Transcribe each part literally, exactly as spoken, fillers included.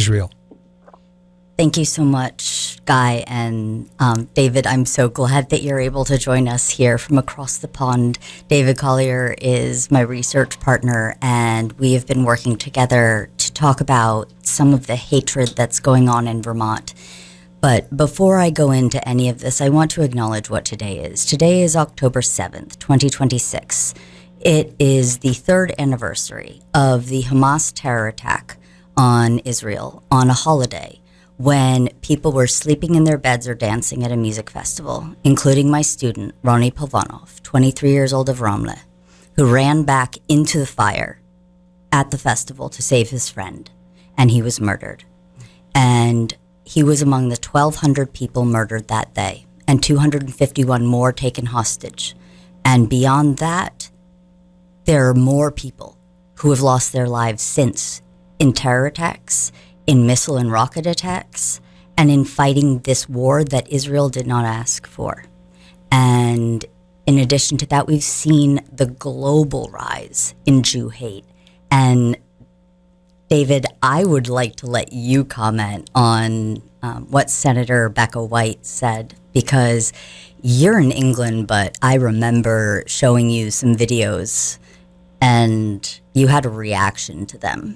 Israel. Thank you so much, Guy. And um, David, I'm so glad that you're able to join us here from across the pond. David Collier is my research partner, and we have been working together to talk about some of the hatred that's going on in Vermont. But before I go into any of this, I want to acknowledge what today is. Today is October seventh, twenty twenty-six. It is the third anniversary of the Hamas terror attack on Israel on a holiday when people were sleeping in their beds or dancing at a music festival, including my student, Ronnie Polvanov, twenty-three years old of Ramle, who ran back into the fire at the festival to save his friend, and he was murdered. And he was among the twelve hundred people murdered that day, and two hundred fifty-one more taken hostage. And beyond that, there are more people who have lost their lives since in terror attacks, in missile and rocket attacks, and in fighting this war that Israel did not ask for. And in addition to that, we've seen the global rise in Jew hate. And David, I would like to let you comment on um, what Senator Rebecca White said, because you're in England, but I remember showing you some videos and you had a reaction to them.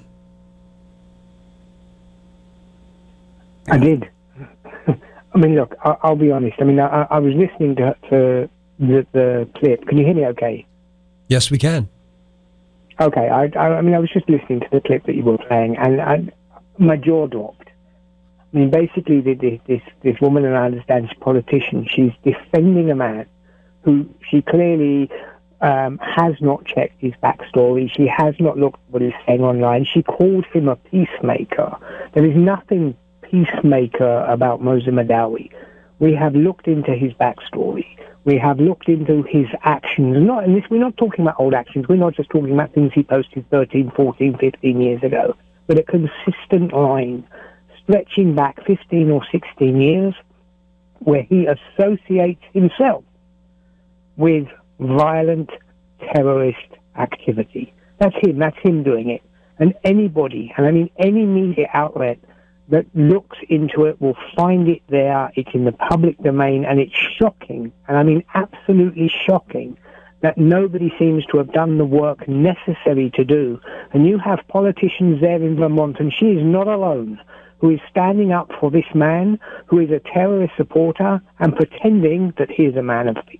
I did. I mean, look, I, I'll be honest. I mean, I, I was listening to, to the, the clip. Can you hear me okay? Yes, we can. Okay. I, I, I mean, I was just listening to the clip that you were playing, and I, my jaw dropped. I mean, basically, this, this, this woman, and I understand she's a politician, she's defending a man who she clearly um, has not checked his backstory. She has not looked at what he's saying online. She called him a peacemaker. There is nothing peacemaker about Mosen Madawi. We have looked into his backstory. We have looked into his actions. Not in this, we're not talking about old actions. We're not just talking about things he posted thirteen, fourteen, fifteen years ago, but a consistent line stretching back fifteen or sixteen years where he associates himself with violent terrorist activity. That's him. That's him doing it. And anybody, and I mean any media outlet that looks into it will find it there. It's in the public domain, and it's shocking, and I mean absolutely shocking, that nobody seems to have done the work necessary to do. And you have politicians there in Vermont, and she is not alone, who is standing up for this man who is a terrorist supporter and pretending that he is a man of peace.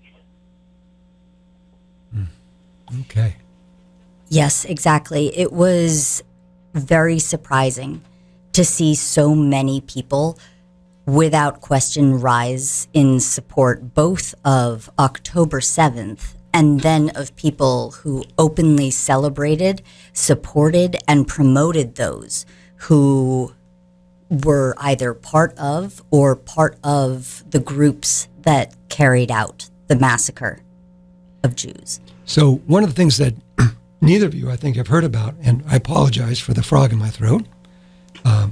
Okay. Yes, exactly. It was very surprising to see so many people without question rise in support both of October seventh and then of people who openly celebrated, supported, and promoted those who were either part of or part of the groups that carried out the massacre of Jews. So one of the things that neither of you, I think, have heard about, and I apologize for the frog in my throat. Um,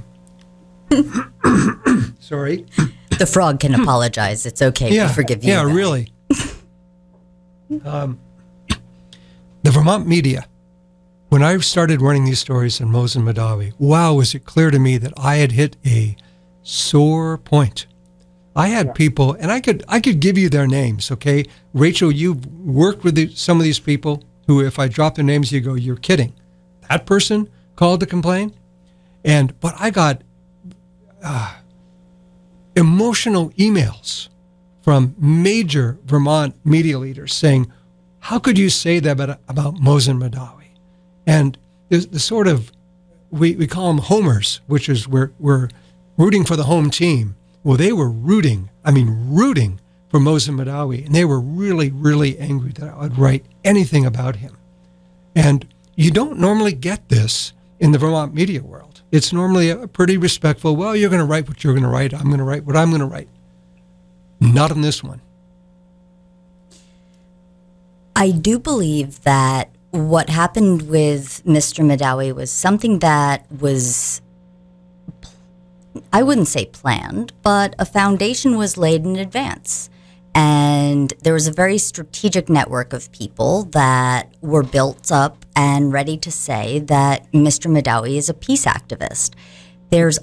sorry. The frog can apologize. It's okay. Yeah, we forgive you. Yeah, that. really. um, the Vermont media, when I started running these stories on Mosen Madawi, wow, was it clear to me that I had hit a sore point. I had yeah. people, and I could I could give you their names, okay? Rachel, you've worked with the, some of these people who, if I drop their names, you go, you're kidding. That person called to complain? And, but I got uh, emotional emails from major Vermont media leaders saying, how could you say that about, about Mosen Madawi? And the, the sort of, we, we call them homers, which is we're, we're rooting for the home team. Well, they were rooting, I mean, rooting for Mosen Madawi, and they were really, really angry that I would write anything about him. And you don't normally get this in the Vermont media world. It's normally a pretty respectful, well, you're going to write what you're going to write, I'm going to write what I'm going to write. Not in this one. I do believe that what happened with Mister Madawi was something that was, I wouldn't say planned, but a foundation was laid in advance. And there was a very strategic network of people that were built up and ready to say that Mister Madawi is a peace activist. There's